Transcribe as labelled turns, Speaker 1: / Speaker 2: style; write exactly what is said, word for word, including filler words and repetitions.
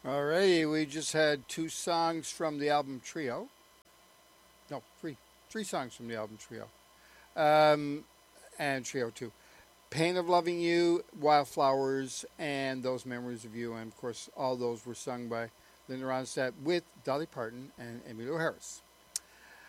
Speaker 1: Alrighty, we just had two songs from the album Trio. No, three. Three songs from the album Trio. Um, and Trio two. Pain of Loving You, Wildflowers, and Those Memories of You. And of course, all those were sung by Linda Ronstadt with Dolly Parton and Emmylou Harris.